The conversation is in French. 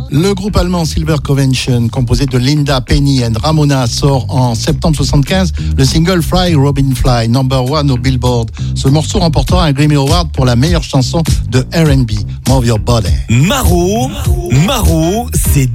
Le groupe allemand Silver Convention, composé de Linda, Penny et Ramona, sort en septembre 75 le single Fly Robin Fly, number 1 au Billboard. Ce morceau remportera un Grammy Award pour la meilleure chanson de R&B, Move Your Body. Maro, c'est